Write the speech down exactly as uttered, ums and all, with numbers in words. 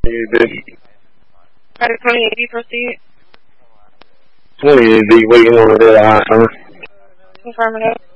At twenty eighty, proceed. twenty eighty, waiting on that. Affirmative.